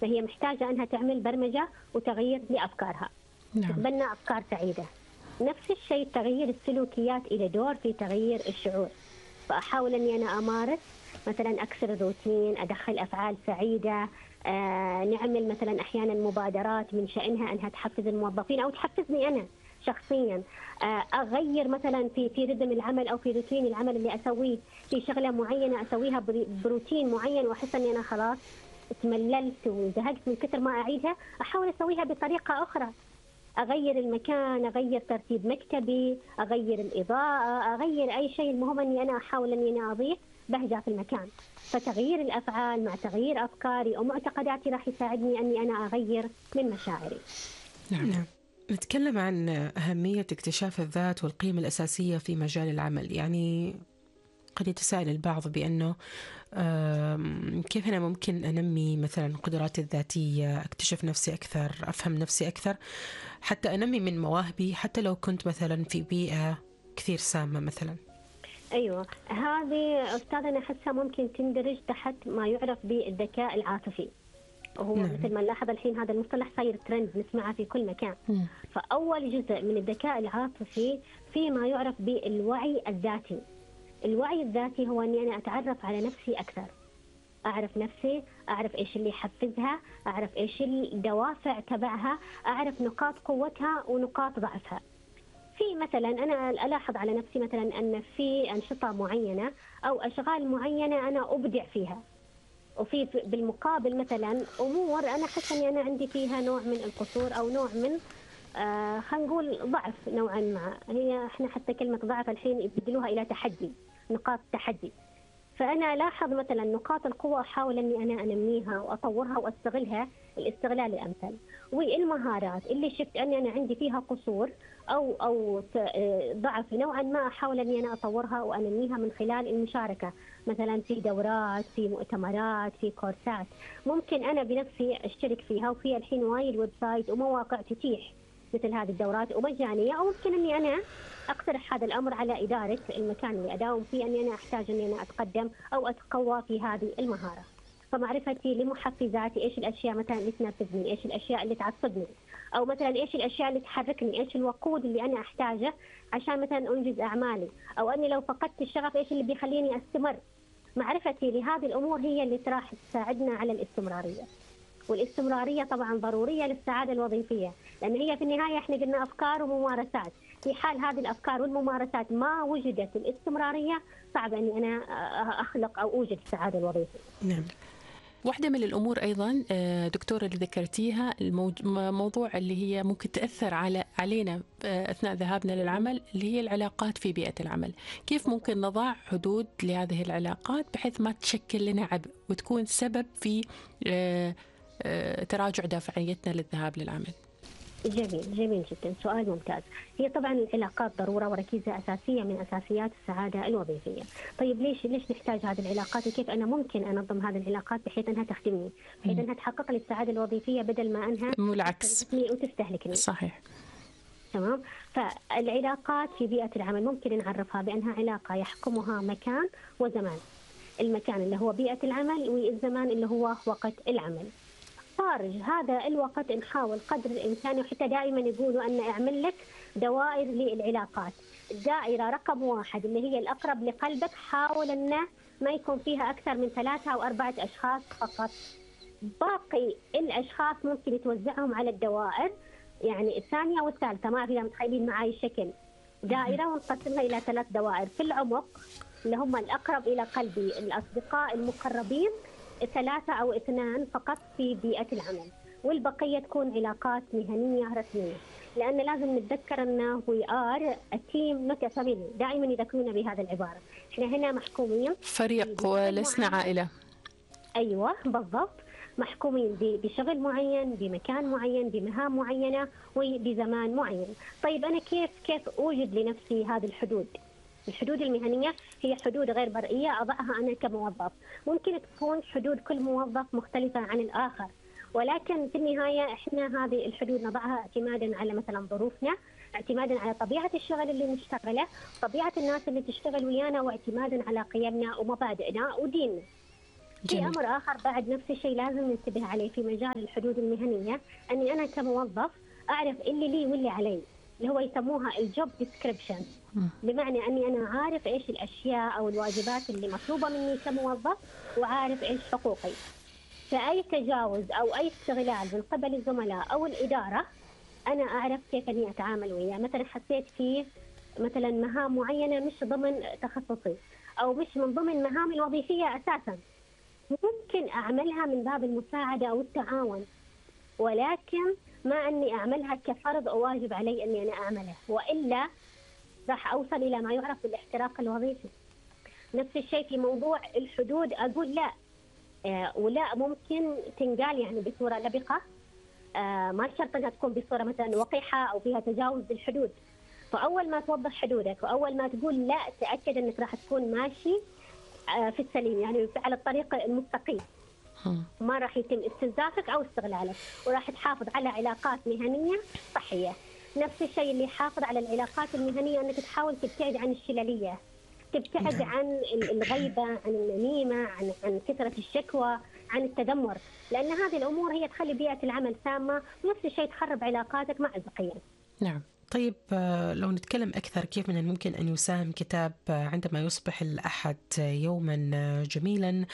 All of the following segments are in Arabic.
فهي محتاجة أنها تعمل برمجة وتغيير لأفكارها، تتبنى أفكار سعيدة. نفس الشيء تغيير السلوكيات إلى دور في تغيير الشعور. فأحاول أني أنا أمارس مثلا أكسر الروتين، أدخل أفعال سعيدة، نعمل مثلا أحيانا مبادرات من شأنها أنها تحفز الموظفين أو تحفزني أنا شخصيا. أغير مثلا في رتم العمل أو في روتين العمل اللي أسويه، في شغلة معينة أسويها بروتين معين وأحس أني أنا خلاص تمللت وزهقت من كثر ما أعيدها، أحاول أسويها بطريقة أخرى. أغير المكان، أغير ترتيب مكتبي، أغير الإضاءة، أغير أي شيء، المهم أني أنا أحاول أني أنا أضيف بهجة في المكان. فتغيير الأفعال مع تغيير أفكاري أو معتقداتي راح يساعدني أني أنا أغير من مشاعري. نعم. نتكلم عن أهمية اكتشاف الذات والقيم الأساسية في مجال العمل. يعني قد يتساءل البعض بأنه كيف أنا ممكن أنمي مثلا قدراتي الذاتية، أكتشف نفسي أكثر، أفهم نفسي أكثر، حتى أنمي من مواهبي حتى لو كنت مثلا في بيئة كثير سامة مثلا. أيوة، هذه أستاذ أنا أحسها ممكن تندرج تحت ما يعرف بالذكاء العاطفي. وهو مثل ما نلاحظ الحين هذا المصطلح صاير ترند نسمعه في كل مكان. فأول جزء من الذكاء العاطفي في ما يعرف بالوعي الذاتي. الوعي الذاتي هو أني أنا أتعرف على نفسي أكثر، أعرف نفسي، أعرف إيش اللي يحفزها، أعرف إيش الدوافع تبعها، أعرف نقاط قوتها ونقاط ضعفها. في مثلا أنا ألاحظ على نفسي مثلا أن في أنشطة معينة أو أشغال معينة أنا أبدع فيها، وفي بالمقابل مثلا أمور أنا أحس أني أنا عندي فيها نوع من القصور أو نوع من خلينا نقول ضعف نوعا ما. هي احنا حتى كلمة ضعف الحين يبدلوها إلى تحدي، نقاط تحدي. فأنا ألاحظ مثلا نقاط القوة أحاول أني أنا أنميها وأطورها وأستغلها الاستغلال الأمثل. والمهارات اللي شفت أني أنا عندي فيها قصور أو ضعف نوعا ما أحاول أني أنا أطورها وأنميها من خلال المشاركة مثلا في دورات، في مؤتمرات، في كورسات ممكن أنا بنفسي أشترك فيها. وفي الحين وايد ويب سايت ومواقع تتيح مثل هذه الدورات ومجانية، أو ممكن أني أنا أقترح هذا الأمر على إدارة المكان اللي أداوم فيه أني أنا أحتاج أني أنا أتقدم أو أتقوى في هذه المهارة. فمعرفتي لمحفزاتي، إيش الأشياء مثلا اللي تنرفزني، إيش الأشياء اللي تعصبني، أو مثلا إيش الأشياء اللي تحركني، إيش الوقود اللي أنا أحتاجه عشان مثلا أنجز أعمالي، أو أني لو فقدت الشغف إيش اللي بيخليني أستمر. معرفتي لهذه الأمور هي اللي راح تساعدنا على الاستمرارية. والاستمرارية طبعا ضرورية للسعادة الوظيفية، لأن هي في النهاية احنا قلنا أفكار وممارسات. في حال هذه الأفكار والممارسات ما وجدت الاستمرارية صعب أني أنا أخلق أو أوجد السعادة الوظيفية. نعم. واحدة من الأمور أيضا دكتورة اللي ذكرتيها الموضوع اللي هي ممكن تأثر علينا أثناء ذهابنا للعمل، اللي هي العلاقات في بيئة العمل. كيف ممكن نضع حدود لهذه العلاقات بحيث ما تشكل لنا عبء وتكون سبب في تراجع دافعيتنا للذهاب للعمل؟ جميل جدا، سؤال ممتاز. هي طبعا العلاقات ضرورة وركيزة أساسية من أساسيات السعادة الوظيفية. طيب ليش نحتاج هذه العلاقات وكيف أنا ممكن أنظم هذه العلاقات بحيث أنها تخدمني، بحيث أنها تحقق لي السعادة الوظيفية بدل ما أنها بالعكس وتستهلكني. صحيح. تمام. فالعلاقات في بيئة العمل ممكن نعرفها بأنها علاقة يحكمها مكان وزمان. المكان اللي هو بيئة العمل، والزمان اللي هو وقت العمل. خارج هذا الوقت نحاول قدر الإمكان، وحتى دائما يقولوا أن اعمل لك دوائر للعلاقات. الدائرة رقم 1 اللي هي الأقرب لقلبك، حاول أن ما يكون فيها أكثر من 3 أو 4 أشخاص فقط. باقي الأشخاص ممكن يتوزعهم على الدوائر، يعني الثانية والثالثة. ما أعرف إذا متخيلين معي الشكل. دائرة ونقسمها إلى 3 دوائر في العمق اللي هم الأقرب إلى قلبي، الأصدقاء المقربين 3 أو 2 فقط في بيئة العمل، والبقية تكون علاقات مهنية رسمية. لأن لازم نتذكر أنه we are a team not a family. دائما يذكرونا بهذا العبارة. إحنا هنا محكومين فريق ولسنا عائلة. أيوة بالضبط، محكومين بشغل معين، بمكان معين، بمهام معينة وبزمان معين. طيب أنا كيف أوجد لنفسي هذه الحدود؟ الحدود المهنية هي حدود غير مرئية أضعها أنا كموظف. ممكن تكون حدود كل موظف مختلفة عن الآخر، ولكن في النهاية إحنا هذه الحدود نضعها اعتمادا على مثلا ظروفنا، اعتمادا على طبيعة الشغل اللي نشتغله، طبيعة الناس اللي تشتغل ويانا، واعتمادا على قيمنا ومبادئنا وديننا. في أمر آخر بعد نفس الشيء لازم ننتبه عليه في مجال الحدود المهنية، أني أنا كموظف أعرف اللي لي واللي علي، اللي هو يسموها الجوب ديسكريبشن، بمعنى أني أنا عارف إيش الأشياء أو الواجبات اللي مطلوبة مني كموظف، وعارف إيش حقوقي. فأي تجاوز أو أي استغلال من قبل الزملاء أو الإدارة أنا أعرف كيف أني أتعامل وياه. مثلا حسيت فيه مثلا مهام معينة مش ضمن تخصصي أو مش من ضمن مهامي الوظيفية أساسا، ممكن أعملها من باب المساعدة أو التعاون، ولكن ما أني أعملها كفرض أو واجب علي أني أنا أعمله، وإلا راح أوصل إلى ما يعرف بالاحتراق الوظيفي. نفس الشيء في موضوع الحدود، أقول لا ولا ممكن تنقال يعني بصورة لبقة، ما شرط أنها تكون بصورة مثلا وقحة أو فيها تجاوز بالحدود. فأول ما توضح حدودك وأول ما تقول لا، تأكد أنك راح تكون ماشي في السليم، يعني على الطريق المستقيم، ما راح يتم استنزافك أو استغلالك، وراح تحافظ على علاقات مهنية صحية. نفس الشيء اللي يحافظ على العلاقات المهنية أنك تحاول تبتعد عن الشللية، تبتعد عن الغيبة، عن النميمة، عن كثرة الشكوى، عن التذمر، لأن هذه الأمور هي تخلي بيئة العمل سامة، ونفس الشيء تخرب علاقاتك مع البقية. نعم. طيب لو نتكلم أكثر، كيف من الممكن أن يساهم كتاب عندما يصبح الأحد يوما جميلا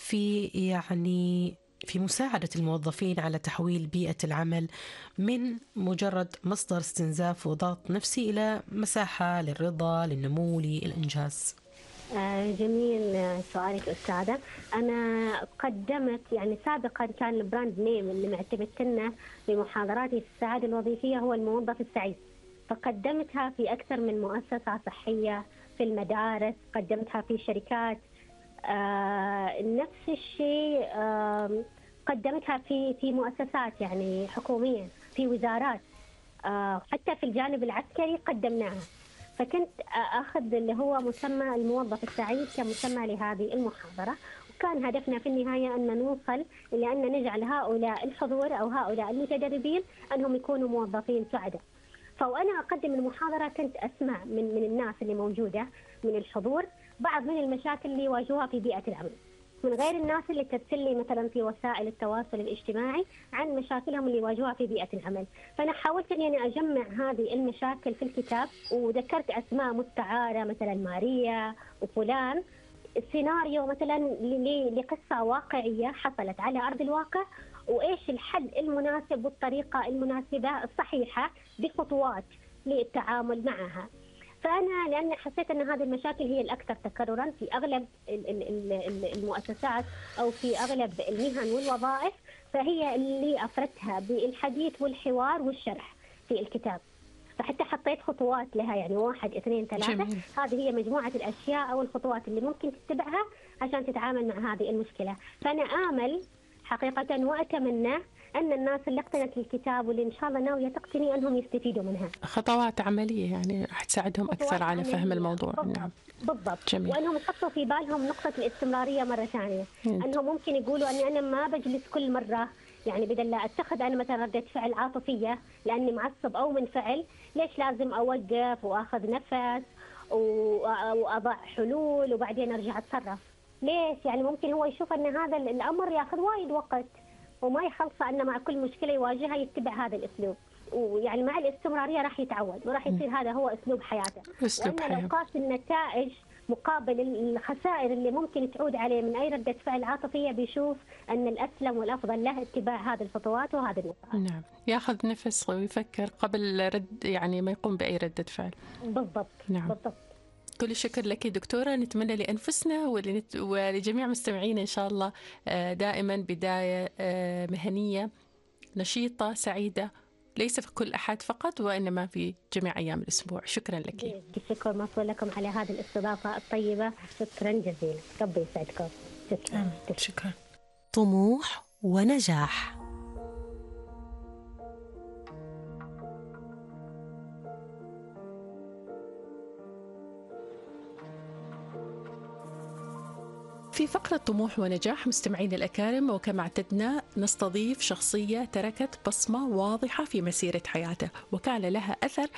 في مساعدة الموظفين على تحويل بيئة العمل من مجرد مصدر استنزاف وضغط نفسي إلى مساحة للرضا، للنمو، للإنجاز؟ جميل سؤالك أستاذة. أنا قدمت يعني سابقا كان البراند نيم اللي معتمدتنا بمحاضراتي في السعادة الوظيفية هو الموظف السعيد، فقدمتها في أكثر من مؤسسة صحية، في المدارس، قدمتها في شركات، نفس الشيء قدمتها في مؤسسات يعني حكومية، في وزارات، حتى في الجانب العسكري قدمناها. فكنت أخذ اللي هو مسمى الموظف السعيد كمسمى لهذه المحاضرة، وكان هدفنا في النهاية أن نوصل إلى أن نجعل هؤلاء الحضور أو هؤلاء المتدربين أنهم يكونوا موظفين سعداء. فوأنا أقدم المحاضرة كنت أسمع من الناس اللي موجودة من الحضور بعض من المشاكل اللي يواجهوها في بيئة العمل، من غير الناس اللي ترسل لي مثلا في وسائل التواصل الاجتماعي عن مشاكلهم اللي يواجهوها في بيئة العمل. فأنا حاولت أني أنا أجمع هذه المشاكل في الكتاب، وذكرت أسماء مستعارة مثلا ماريا وفلان، السيناريو مثلا لقصة واقعية حصلت على أرض الواقع، وإيش الحل المناسب والطريقة المناسبة الصحيحة بخطوات للتعامل معها. فأنا لأن حسيت أن هذه المشاكل هي الأكثر تكررا في أغلب المؤسسات أو في أغلب المهن والوظائف، فهي اللي أفردتها بالحديث والحوار والشرح في الكتاب. فحتى حطيت خطوات لها، يعني 1 2 3 جميل. هذه هي مجموعة الأشياء أو الخطوات اللي ممكن تتبعها عشان تتعامل مع هذه المشكلة. فأنا آمل حقيقة وأتمنى أن الناس اللي اقتنت الكتاب واللي إن شاء الله ناوية تقتني أنهم يستفيدوا منها. خطوات عملية يعني راح تساعدهم أكثر على فهم الموضوع. نعم بالضبط. جميل. وأنهم يحطوا في بالهم نقطة الاستمرارية مرة ثانية، أنهم ممكن يقولوا أني أنا ما بجلس كل مرة، يعني بدل لا أتخذ أنا مثلا ردة فعل عاطفية لأني معصب أو منفعل، ليش لازم أوقف وأخذ نفس وأضع حلول وبعدين أرجع أتصرف؟ ليش؟ يعني ممكن هو يشوف أن هذا الأمر يأخذ وايد وقت وما يخلص، أن مع كل مشكلة يواجهها يتبع هذا الأسلوب، ويعني مع الاستمرارية راح يتعود وراح يصير هذا هو أسلوب حياته. وأن لو قاس النتائج مقابل الخسائر اللي ممكن تعود عليه من أي ردة فعل عاطفية، بيشوف أن الأسلم والأفضل له اتباع هذه الخطوات وهذه النقاط. نعم، ياخذ نفس ويفكر قبل يعني ما يقوم بأي ردة فعل. بالضبط. نعم. بالضبط. كل الشكر لك دكتورة. نتمنى لأنفسنا ولجميع مستمعينا إن شاء الله دائما بداية مهنية نشيطة سعيدة، ليس في كل أحد فقط وإنما في جميع أيام الأسبوع. شكرا لك. الشكر موصول لكم على هذه الاستضافة الطيبة، شكرا جزيلا، ربي يسعدكم. شكرا. طموح ونجاح. في فقرة طموح ونجاح مستمعين الأكارم، وكما اعتدنا نستضيف شخصية تركت بصمة واضحة في مسيرة حياته وكان لها أثر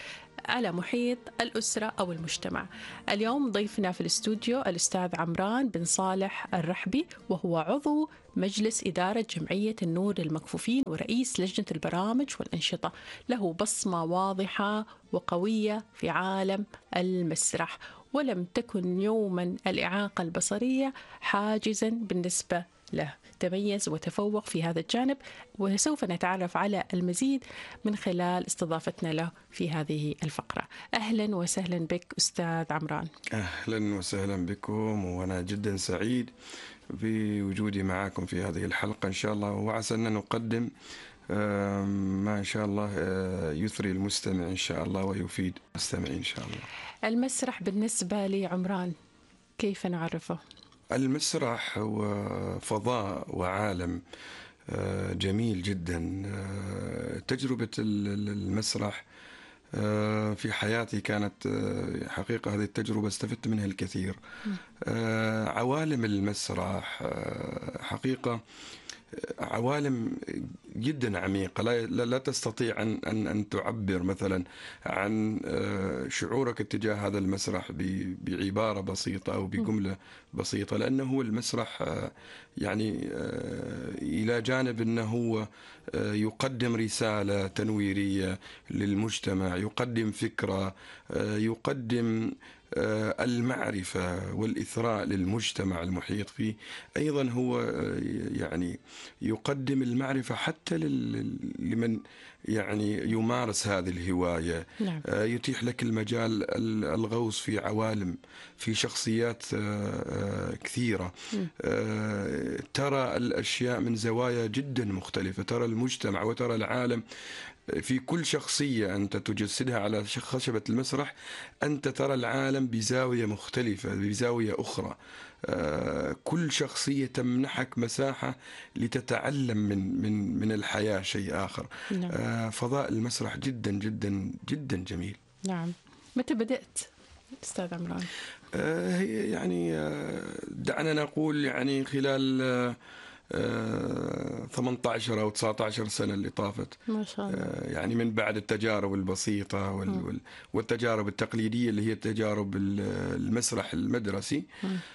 على محيط الأسرة أو المجتمع. اليوم ضيفنا في الاستوديو الأستاذ عمران بن صالح الرحبي، وهو عضو مجلس إدارة جمعية النور للمكفوفين ورئيس لجنة البرامج والأنشطة. له بصمة واضحة وقوية في عالم المسرح، ولم تكن يوما الإعاقة البصرية حاجزا بالنسبة له. تميز وتفوق في هذا الجانب، وسوف نتعرف على المزيد من خلال استضافتنا له في هذه الفقرة. أهلا وسهلا بك أستاذ عمران. أهلا وسهلا بكم، وأنا جدا سعيد بوجودي معكم في هذه الحلقة إن شاء الله، وعسى أن نقدم ما إن شاء الله يثري المستمع إن شاء الله ويفيد المستمعين إن شاء الله. المسرح بالنسبة لعمران كيف نعرفه؟ المسرح هو فضاء وعالم جميل جدا. تجربة المسرح في حياتي كانت حقيقة، هذه التجربة استفدت منها الكثير. عوالم المسرح حقيقة عوالم جدا عميقة، لا تستطيع أن تعبر مثلا عن شعورك اتجاه هذا المسرح بعبارة بسيطة أو بجملة بسيطة، لأنه هو المسرح يعني إلى جانب أنه هو يقدم رسالة تنويرية للمجتمع، يقدم فكرة، يقدم المعرفة والإثراء للمجتمع المحيط فيه. أيضا هو يعني يقدم المعرفة حتى لمن يعني يمارس هذه الهواية. نعم. يتيح لك المجال الغوص في عوالم، في شخصيات كثيرة. ترى الأشياء من زوايا جدا مختلفة، ترى المجتمع وترى العالم في كل شخصية أنت تجسدها على خشبة المسرح. أنت ترى العالم بزاوية مختلفة، بزاوية أخرى. كل شخصية تمنحك مساحة لتتعلم من الحياة شيء آخر. نعم. فضاء المسرح جدا جدا جدا جميل. نعم. متى بدأت أستاذ عمران؟ يعني دعنا نقول يعني خلال 18 أو 19 سنة اللي طافت، ما شاء الله. يعني من بعد التجارب البسيطة والتجارب التقليدية اللي هي تجارب المسرح المدرسي.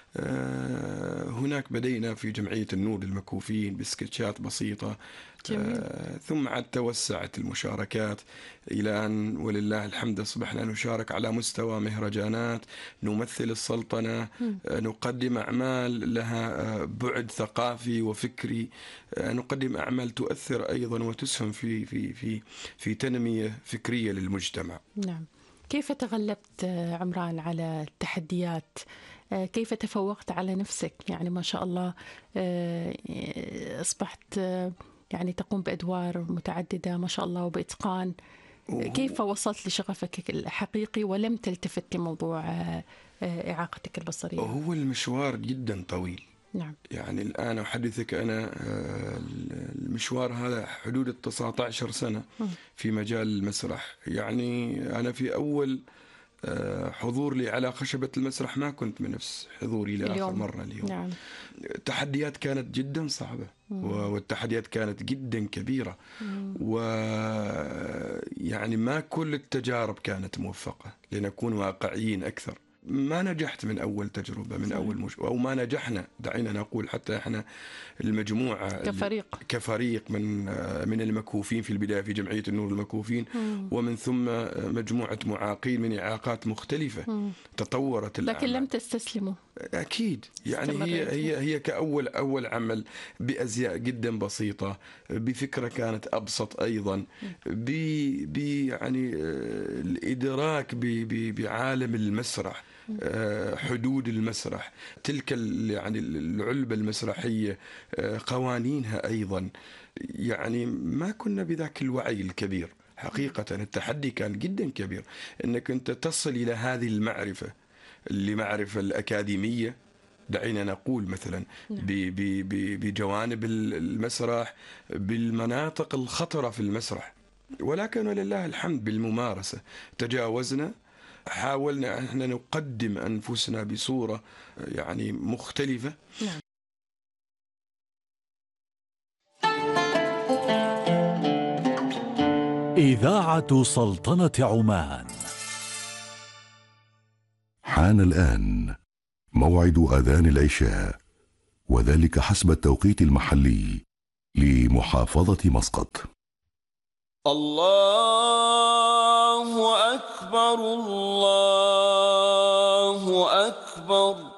هناك بدينا في جمعية النور للمكفوفين بسكتشات بسيطة. ثم عاد توسعت المشاركات إلى أن ولله الحمد أصبحنا نشارك على مستوى مهرجانات، نمثل السلطنة، نقدم أعمال لها بعد ثقافي وفكري، نقدم أعمال تؤثر أيضا وتسهم في تنمية فكرية للمجتمع. نعم. كيف تغلبت عمران على التحديات؟ كيف تفوقت على نفسك؟ يعني ما شاء الله أصبحت يعني تقوم بأدوار متعددة ما شاء الله وبإتقان. كيف وصلت لشغفك الحقيقي ولم تلتفت لموضوع إعاقتك البصرية؟ هو المشوار جدا طويل. نعم. يعني الآن أحدثك أنا المشوار هذا حدود 19 سنة في مجال المسرح. يعني أنا في أول حضور لي على خشبة المسرح ما كنت من نفس حضوري لآخر مرة اليوم. نعم. التحديات كانت جدا صعبة والتحديات كانت جدا كبيرة، ويعني ما كل التجارب كانت موفقة، لنكون واقعيين أكثر. ما نجحت من أول تجربة، من أول أو ما نجحنا، دعينا نقول حتى إحنا المجموعة كفريق من المكفوفين في البداية في جمعية النور للمكفوفين، ومن ثم مجموعة معاقين من إعاقات مختلفة تطورت الأعمال. لكن لم تستسلموا. أكيد. يعني هي كأول عمل بأزياء جدا بسيطة، بفكرة كانت أبسط أيضا، يعني الإدراك بعالم المسرح، حدود المسرح، تلك يعني العلبة المسرحية، قوانينها أيضا. يعني ما كنا بذاك الوعي الكبير. حقيقة التحدي كان جدا كبير أنك أنت تصل إلى هذه المعرفة، المعرفة الأكاديمية، دعينا نقول مثلا بجوانب المسرح، بالمناطق الخطرة في المسرح. ولكن ولله الحمد بالممارسة تجاوزنا، حاولنا احنا نقدم أنفسنا بصورة يعني مختلفة. نعم. إذاعة سلطنة عمان. حان الآن موعد أذان العشاء، وذلك حسب التوقيت المحلي لمحافظة مسقط. الله أكبر الله أكبر.